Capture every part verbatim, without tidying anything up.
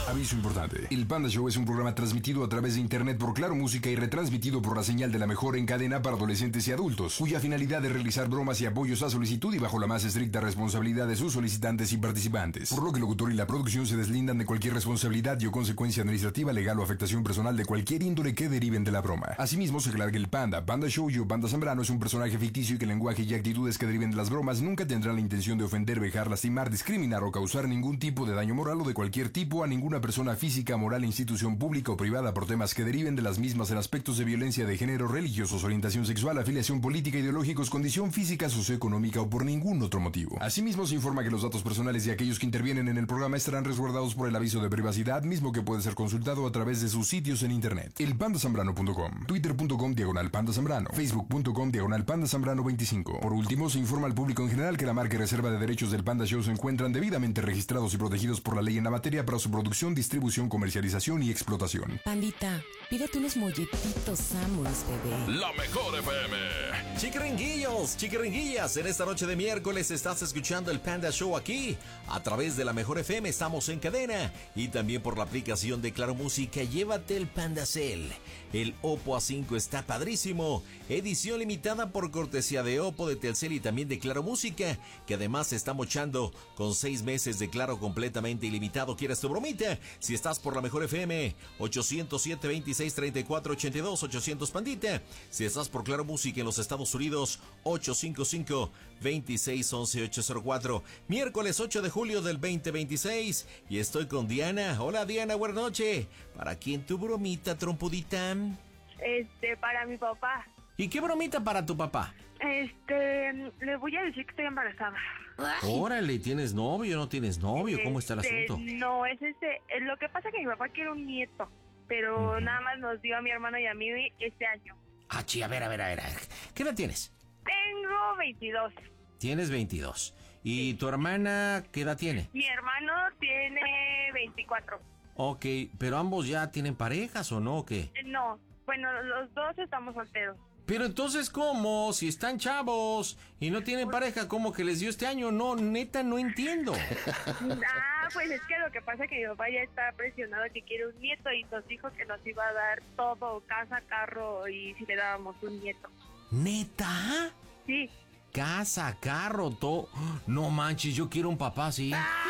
Aviso importante. El Panda Show es un programa transmitido a través de internet por Claro Música y retransmitido por la señal de la mejor en cadena para adolescentes y adultos, cuya finalidad es realizar bromas y apoyos a solicitud y bajo la más estricta responsabilidad de sus solicitantes y participantes. Por lo que el locutor y la producción se deslindan de cualquier responsabilidad y o consecuencia administrativa, legal o afectación personal de cualquier índole que deriven de la broma. Asimismo, se aclara que el Panda, Panda Show y o Panda Zambrano es un personaje ficticio y que el lenguaje y actitudes que deriven de las bromas nunca tendrán la intención de ofender, vejar, lastimar, discriminar o causar ningún tipo de daño moral o de cualquier tipo a ninguna persona física, moral, institución pública o privada por temas que deriven de las mismas en aspectos de violencia de género, religiosos, orientación sexual, afiliación política, ideológicos, condición física, socioeconómica o por ningún otro motivo. Asimismo, se informa que los datos personales de aquellos que intervienen en el programa estarán resguardados por el aviso de privacidad, mismo que puede ser consultado a través de sus sitios en internet. el panda zambrano punto com, twitter punto com diagonal panda zambrano, facebook punto com diagonal panda zambrano veinticinco. Por último, se informa al público en general que la marca y reserva de derechos del Panda Show se encuentran debidamente registrados y protegidos por la ley en la materia para su producción, distribución, comercialización y explotación. Pandita, pídete unos molletitos Samus, bebé. La mejor F M. Chiquiringuillos, chiquiringuillas, en esta noche de miércoles estás escuchando el Panda Show aquí, a través de la mejor F M, estamos en cadena, y también por la aplicación de Claro Música. Llévate el Pandacel. El Oppo A cinco está padrísimo, edición limitada por cortesía de Oppo, de Telcel y también de Claro Música, que además se está mochando con seis meses de Claro completamente ilimitado. ¿Quieres tu bromita? Si estás por la mejor F M, ochocientos siete, veintiséis, treinta y cuatro, ochenta y dos, ochocientos Pandita. Si estás por Claro Música en los Estados Unidos, ocho cinco cinco, veintiséis, once, ochocientos cuatro. Miércoles ocho de julio del veinte veintiséis, y estoy con Diana. Hola Diana, buenas noches. ¿Para quién tu bromita, trompudita? Este, para mi papá. ¿Y qué bromita para tu papá? Este, le voy a decir que estoy embarazada. Órale, ¿tienes novio o no tienes novio? ¿Cómo está el Este, asunto? No, es este, eh, lo que pasa es que mi papá quiere un nieto, pero Ujú. nada más nos dio a mi hermano y a mí este año. Ah, chi, a ver, a ver, a ver. a ver. ¿Qué edad tienes? Tengo veintidós. Tienes veintidós. ¿Y tu hermana qué edad tiene? Mi hermano tiene veinticuatro. Ok, pero ambos ya tienen parejas o no, ¿o qué? Eh, No, bueno, los dos estamos solteros. Pero entonces, ¿cómo? Si están chavos y no tienen pareja, ¿cómo que les dio este año? No, neta, no entiendo. Ah, pues es que lo que pasa es que mi papá ya está presionado que quiere un nieto y nos dijo que nos iba a dar todo, casa, carro y si le dábamos un nieto. ¿Neta? Sí. Casa, carro, todo. No manches, yo quiero un papá así.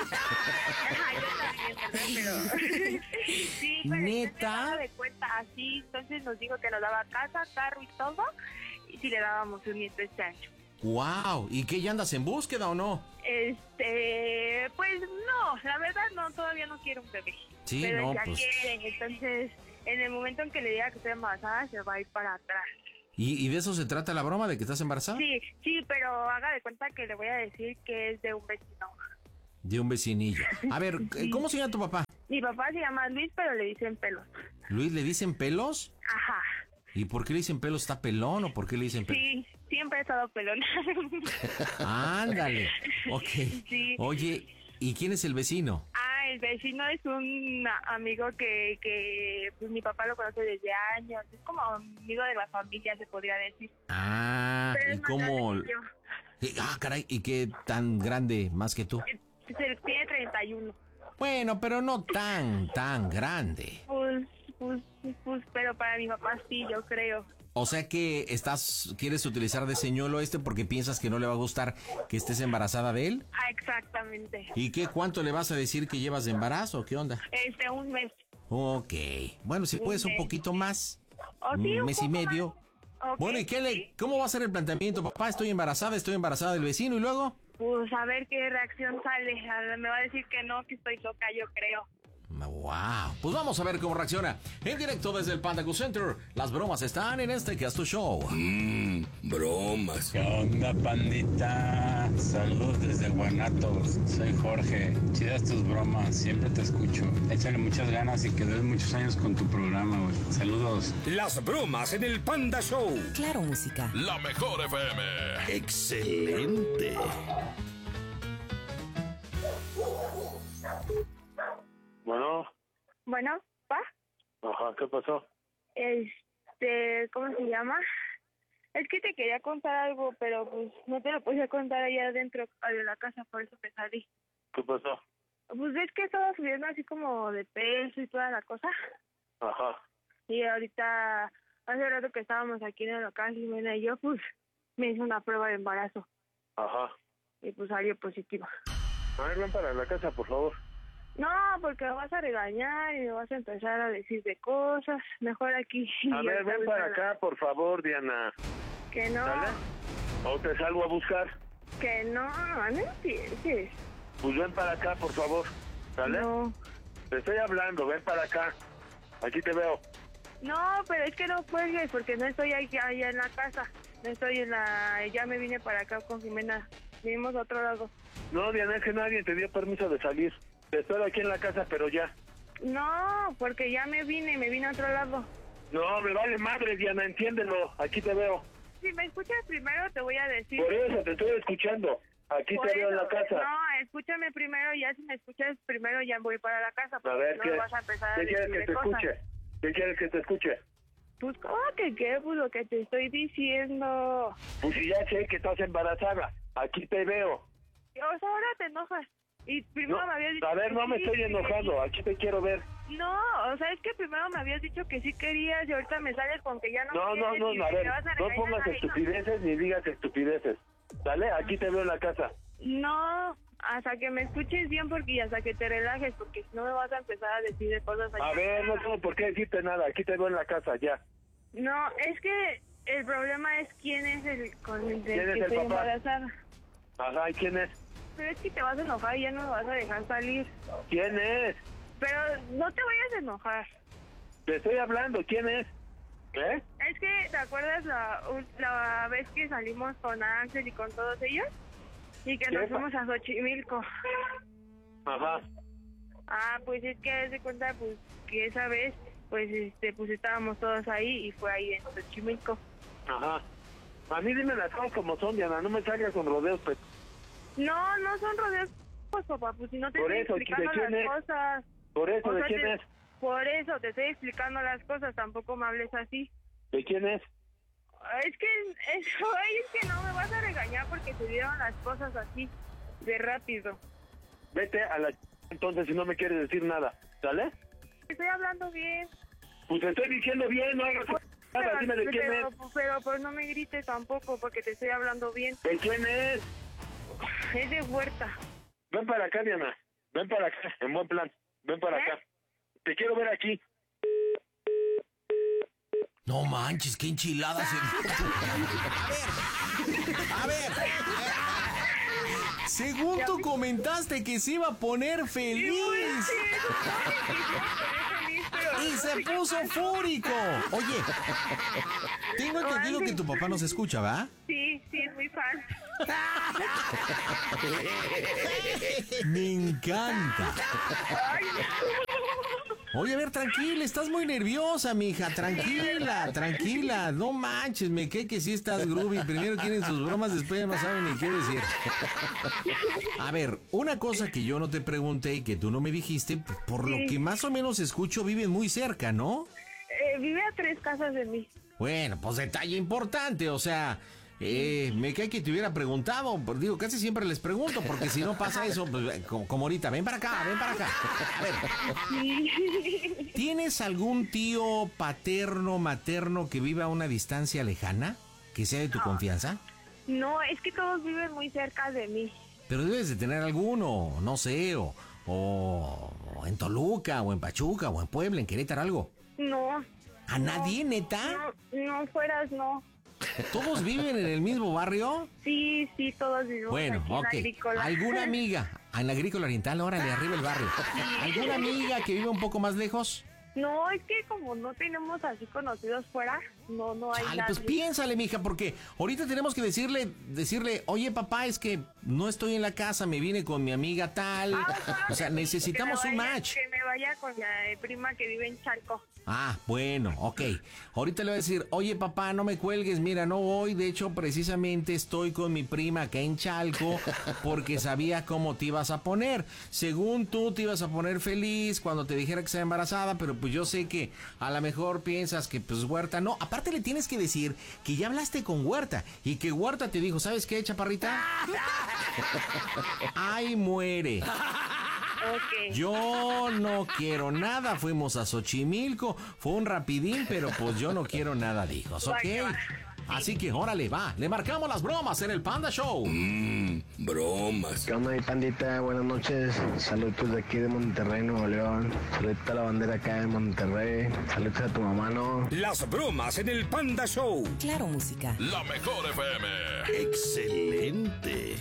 Ajá, yo también, ¿verdad? Pero sí, pero ¿Neta? se de cuenta así, entonces nos dijo que nos daba casa, carro y todo, y si le dábamos un nieto este año. Wow, ¿y qué, ya andas en búsqueda o no? Este, pues no, la verdad no, todavía no quiero un bebé. Sí, pero no, ya pues. quiere, entonces en el momento en que le diga que estoy embarazada se va a ir para atrás. ¿Y, y de eso se trata la broma, de que estás embarazada? Sí, sí, pero haga de cuenta que le voy a decir que es de un vecino. De un vecinillo. A ver, Sí. ¿cómo se llama tu papá? Mi papá se llama Luis, pero le dicen pelos. ¿Luis le dicen pelos? Ajá. ¿Y por qué le dicen pelos? ¿Está pelón o por qué le dicen pelos? Sí, siempre he estado pelón. Ándale. Ok. Sí. Oye, ¿y quién es el vecino? Ah, el vecino es un amigo que, que pues, mi papá lo conoce desde años. Es como amigo de la familia, se podría decir. Ah, Pero ¿y es más cómo? grande que yo. Eh, Ah, caray, ¿y qué tan grande más que tú? Se tiene treinta y uno. Bueno, pero no tan, tan grande. Pues, pues, pues, pero para mi papá sí, yo creo. O sea que estás, quieres utilizar de señuelo este porque piensas que no le va a gustar que estés embarazada de él. Ah, exactamente. ¿Y qué, cuánto le vas a decir que llevas de embarazo? ¿Qué onda? Este, un mes. Ok. Bueno, si puedes un poquito más. ¿O sí, un un mes y poco medio. más? Ok, Bueno, ¿y qué le, cómo va a ser el planteamiento? Papá, estoy embarazada, estoy embarazada del vecino y luego. Pues a ver qué reacción sale. A- Me va a decir que no, que estoy loca, yo creo. Wow. Pues vamos a ver cómo reacciona. En directo desde el Panda Cool Center. Las bromas están en este Casto Show. Mmm, bromas. ¿Qué onda, pandita? Saludos desde Guanatos. Soy Jorge. Chidas tus bromas, siempre te escucho. Échale muchas ganas y que des muchos años con tu programa, güey. Saludos. Las bromas en el Panda Show. Claro Música. La mejor F M. Excelente. Bueno, Bueno, ¿pa? ajá, ¿qué pasó? Este, ¿cómo se llama? Es que te quería contar algo, pero pues no te lo podía contar allá adentro de la casa, por eso me salí. ¿Qué pasó? Pues es que estaba subiendo así como de peso y toda la cosa. Ajá. Y ahorita, hace rato que estábamos aquí en el local, Jimena y yo, pues me hice una prueba de embarazo. Ajá. Y pues salió positiva. A ver, ven para la casa, por favor. No, porque me vas a regañar y me vas a empezar a decir de cosas. Mejor aquí. A ver, ven para acá, por favor, Diana. Que no. ¿Sale? ¿O te salgo a buscar? Que no, no empieces. Pues ven para acá, por favor. ¿Sale? No. Te estoy hablando, ven para acá. Aquí te veo. No, pero es que no cuelgues porque no estoy ahí, allá en la casa. No estoy en la... Ya me vine para acá con Jimena. Vinimos a otro lado. No, Diana, es que nadie te dio permiso de salir. Te espero aquí en la casa, pero ya. No, porque ya me vine, me vine a otro lado. No, me vale madre, Diana, entiéndelo. Aquí te veo. Si me escuchas primero te voy a decir... Por eso te estoy escuchando. Aquí Por te veo en la eso, casa. No, escúchame primero, ya si me escuchas primero ya voy para la casa. A ver, no ¿qué, me vas a empezar a ¿qué quieres decir que te cosas. escuche? ¿Qué quieres que te escuche? Pues, ¿cómo que qué? Pues lo que te estoy diciendo. Pues si ya sé que estás embarazada. Aquí te veo. O sea, ahora te enojas. Y primero No, me habías dicho... a ver, que no me sí, estoy que enojando. Aquí te quiero ver. sí. No, o sea, es que primero me habías dicho que sí querías y ahorita me sales con que ya no No, no, quieres no, y no, a me ver, vas a no regañar. pongas Ay, estupideces ni digas estupideces. ¿Sale? Aquí te veo en la casa. No, hasta que me escuches bien porque y hasta que te relajes, porque si no me vas a empezar a decir de cosas allá. A ver, no tengo por qué decirte nada. Aquí te veo en la casa, ya. No, es que el problema es quién es el con el ¿Quién es que el estoy papá? embarazada. Ajá, ¿y quién es? Pero es que te vas a enojar y ya no me vas a dejar salir. ¿Quién es? Pero no te vayas a enojar. Te estoy hablando, ¿quién es? ¿Eh? Es que, ¿te acuerdas la, ul- la vez que salimos con Ángel y con todos ellos? Y que ¿Qué? nos fuimos a Xochimilco. Ajá. Ah, pues es que haz de cuenta, pues, que esa vez, pues, este, pues estábamos todos ahí y fue ahí en Xochimilco. Ajá. A mí dime las cosas como son, Diana. No me salgas con rodeos, pues. No, no son rodeos, pues, papá, pues si no te Por estoy eso, ¿de explicando quién las es? cosas. Por eso, O ¿de sea, quién te- es? Por eso te estoy explicando las cosas, tampoco me hables así. ¿De quién es? Es que, es, ay, es que no me vas a regañar porque te dieron las cosas así, de rápido. Vete a la ch... entonces si no me quieres decir nada. ¿Sale? Estoy hablando bien. Pues te estoy diciendo bien, no hagas nada. Pero, Dime de quién pero, es. pero, pero no me grites tampoco porque te estoy hablando bien. ¿De quién es? Es de Huerta. Ven para acá, Diana. Ven para acá, en buen plan. Ven para ¿Eh? acá. Te quiero ver aquí. No manches, qué enchiladas. A ver, a ver. Según tú comentaste que se iba a poner feliz. Y se puso fúrico. Oye, tengo entendido que tu papá nos escucha, ¿va? Sí, sí, es muy fan. Me encanta. Oye, a ver, tranquila, estás muy nerviosa, mija. Tranquila, tranquila. No manches, me cae que sí estás groovy. Primero quieren sus bromas, después ya no saben ni qué decir. A ver, una cosa que yo no te pregunté y que tú no me dijiste, por lo que más o menos escucho, viven muy cerca, ¿no? Eh, vive a tres casas de mí. Bueno, pues detalle importante, o sea, eh, me cae que te hubiera preguntado, pues, digo, casi siempre les pregunto, porque si no pasa eso, pues, como, como ahorita, ven para acá, ven para acá. A ver, ¿tienes algún tío paterno, materno que viva a una distancia lejana, que sea de tu confianza? No, es que todos viven muy cerca de mí. Pero debes de tener alguno, no sé, o, o, o en Toluca, o en Pachuca, o en Puebla, en Querétaro, algo. No. ¿A nadie, neta? No, no fueras, no. ¿Todos viven en el mismo barrio? Sí, sí, todos vivimos Bueno, aquí en ok. Agrícola. ¿Alguna amiga en la Agrícola Oriental, órale, arriba el barrio? ¿Alguna amiga que vive un poco más lejos? No, es que como no tenemos así conocidos fuera, no, no hay Chale, nadie. pues piénsale, mija, porque ahorita tenemos que decirle, decirle, oye, papá, es que no estoy en la casa, me vine con mi amiga tal. Ah, O sea, que- necesitamos que me un vaya- match. Que me vaya con la eh, prima que vive en Chalco. Ah, bueno, ok. Ahorita le voy a decir, oye papá, no me cuelgues, mira, no voy, de hecho precisamente estoy con mi prima acá en Chalco porque sabía cómo te ibas a poner. Según tú te ibas a poner feliz cuando te dijera que estaba embarazada, pero pues yo sé que a lo mejor piensas que pues Huerta no. Aparte le tienes que decir que ya hablaste con Huerta y que Huerta te dijo, ¿sabes qué, chaparrita? Ay, muere. Ok. Yo no quiero nada, fuimos a Xochimilco, fue un rapidín, pero pues yo no quiero nada, hijos, ¿ok? Así que órale, va, le marcamos las bromas en el Panda Show. Mmm, bromas. ¿Qué onda, mi pandita? Buenas noches. Saludos de aquí de Monterrey, Nuevo León. Saludos a la bandera acá de Monterrey. Saludos a tu mamá, ¿no? Las bromas en el Panda Show. Claro, música. La mejor F M. Excelente.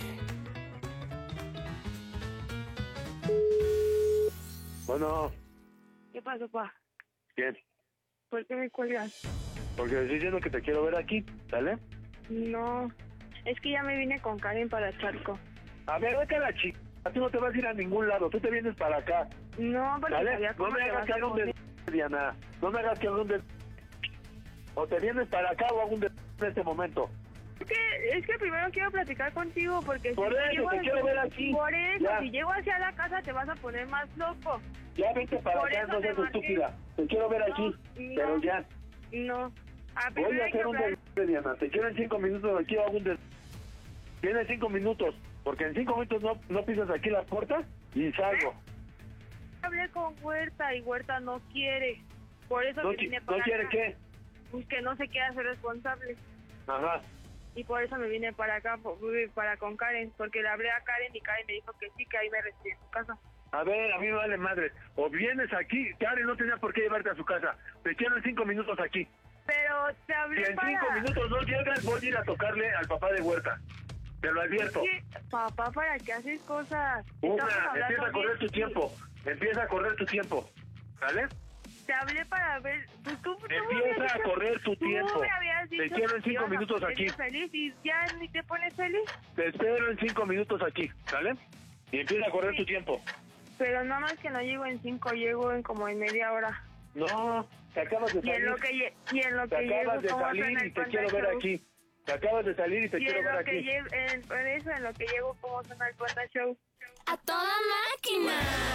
Bueno, ¿Qué pasó, pa? ¿quién? ¿Por qué me cuelgas? Porque estoy diciendo que te quiero ver aquí, ¿sale? No, es que ya me vine con Karen para Charco. A ver, vete a la chica. Tú no te vas a ir a ningún lado, tú te vienes para acá. No, porque ¿Vale? sabía No cómo me te hagas vas que a haga un poner. des... Diana. No me hagas que haga un des... O te vienes para acá o hago un des... en este momento. Es que, es que primero quiero platicar contigo porque Por si eso, llego te a- quiero ver aquí. Por eso, Ya. si llego hacia la casa te vas a poner más loco. Ya vete para Por acá, eso no te seas marqué. estúpida. Te quiero ver No, aquí, no. pero ya. No. A Voy primero a hay que hacer un hablar. des... Diana. Te quiero en cinco minutos aquí o hago un des... Tienes cinco minutos, porque en cinco minutos no, no pisas aquí la puerta y salgo. Hablé con Huerta y Huerta no quiere. Por eso ¿No, me qui- vine ¿no para quiere acá. qué? Pues que no se quiere hacer responsable. Ajá. Y por eso me vine para acá, po- para con Karen, porque le hablé a Karen y Karen me dijo que sí, que ahí me recibí en su casa. A ver, a mí me vale madre. O vienes aquí, Karen no tenía por qué llevarte a su casa. Te quiero en cinco minutos aquí. Pero te Si hablé en para... cinco minutos no llegas, voy a ir a tocarle al papá de Huerta. Te lo advierto. ¿Qué? Papá, ¿para qué haces cosas? Una, Estamos hablando empieza a correr bien. tu tiempo. Empieza a correr tu tiempo. ¿Vale? Te hablé para ver... Pues tú, tú me Empieza habías a dicho- correr tu tú tiempo. me habías Te dicho quiero en que cinco ibas a minutos ponerme aquí. feliz y ya ni te pones feliz. Te espero en cinco minutos aquí. ¿Sale? Y empieza a correr tu tiempo. Pero nada más que no llego en cinco, llego en como en media hora. No, te acabas de Y en salir. lo que, lle- y en lo Te que llego, acabas de ¿cómo salir suena y el te Panda quiero ver Show? aquí. Te acabas de salir y te Y quiero en ver lo que aquí. llego, en, en eso, en lo que llego, ¿cómo suena el Panda Show? ¡A toda máquina!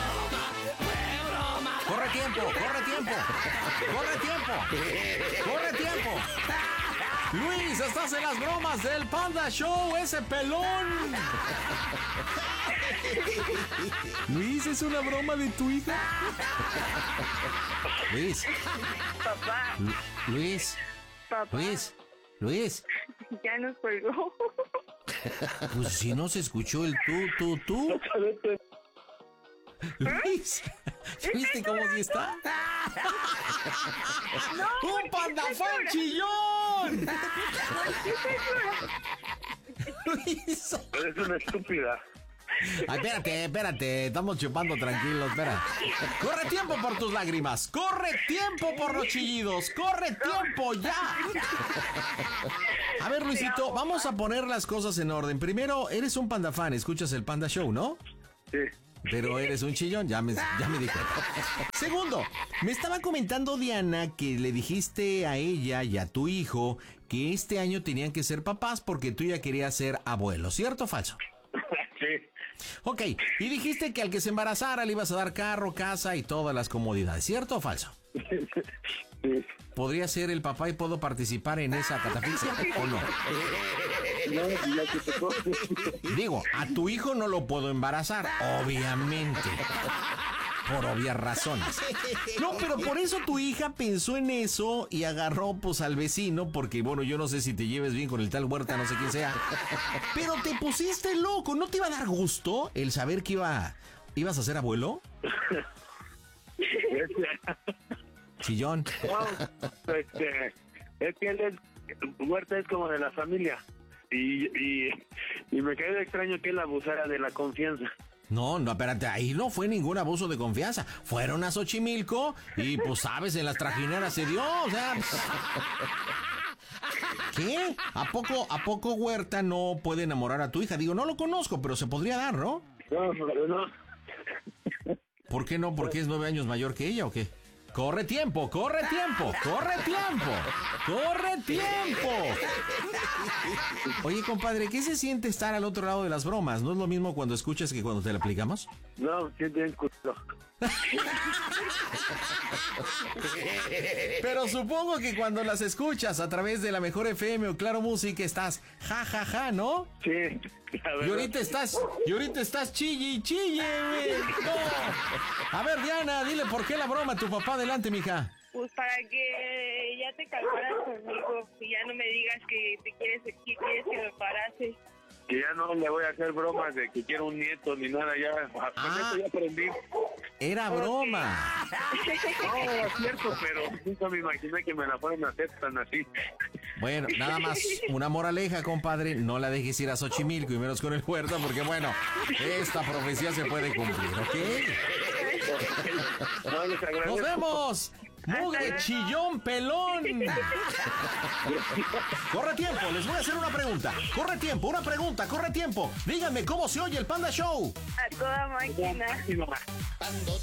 Corre tiempo, corre tiempo, corre tiempo, corre tiempo. Luis, estás en las bromas del Panda Show, ese pelón. Luis, ¿es una broma de tu hija? Luis, Papá, Lu- Luis, papá, Luis, Luis. ya nos colgó. Pues si no se escuchó el tú, tú, tú. Luis, ¿viste cómo sí está? ¡Un pandafón chillón! Luis. Eres una estúpida. Ay, espérate, espérate, estamos chupando tranquilos, espera. Corre tiempo por tus lágrimas, corre tiempo por los chillidos, corre tiempo ya. A ver, Luisito, vamos a poner las cosas en orden. Primero, eres un panda fan, escuchas el Panda Show, ¿no? Sí. Pero eres un chillón, ya me, ya me di cuenta. Segundo, me estaba comentando Diana que le dijiste a ella y a tu hijo que este año tenían que ser papás porque tú ya querías ser abuelo, ¿cierto o falso? Sí. Ok, y dijiste que al que se embarazara le ibas a dar carro, casa y todas las comodidades, ¿cierto o falso? Sí. ¿Podría ser el papá y puedo participar en esa catafixia o no? No, ya que te Digo, a tu hijo no lo puedo embarazar, obviamente. Por obvias razones. No, pero por eso tu hija pensó en eso y agarró pues al vecino, porque bueno, yo no sé si te lleves bien con el tal Huerta, no sé quién sea. Pero te pusiste loco, ¿no te iba a dar gusto el saber que iba, ibas a ser abuelo? Chillón. No, este, es que él es, Huerta es como de la familia. Y, y, y me quedé extraño que él abusara de la confianza. No, no, espérate, ahí no fue ningún abuso de confianza. Fueron a Xochimilco y pues sabes, en las trajineras se dio, o sea... ¿Qué? ¿A poco, a poco Huerta no puede enamorar a tu hija? Digo, no lo conozco, pero se podría dar, ¿no? No, pero no. ¿Por qué no? ¿Porque es nueve años mayor que ella o qué? ¡Corre tiempo! ¡Corre tiempo! ¡Corre tiempo! ¡Corre tiempo! Oye, compadre, ¿qué se siente estar al otro lado de las bromas? ¿No es lo mismo cuando escuchas que cuando te la aplicamos? No, siente bien culo. Pero supongo que cuando las escuchas a través de la Mejor F M o Claro Música estás ja, ja, ja, ¿no? Sí. Y ahorita estás, y ahorita estás chille y chille, güey. No. A ver, Diana, dile por qué la broma a tu papá. Adelante, mija. Pues para que ya te calmaras conmigo y ya no me digas que te quieres, que quieres que me parase. Que ya no le voy a hacer bromas de que quiero un nieto ni nada, ya. Con Ah. eso ya aprendí. Era broma. No, es cierto, pero nunca me imaginé que me la fueran a hacer tan así. Bueno, nada más una moraleja, compadre. No la dejes ir a Xochimilco y menos con el Huerta, porque bueno, esta profecía se puede cumplir, ¿ok? No, les agradezco. ¡Nos vemos! ¡Mugre chillón pelón! Corre tiempo, les voy a hacer una pregunta. Corre tiempo, una pregunta, corre tiempo. Díganme cómo se oye el Panda Show. A toda máquina. Máxima.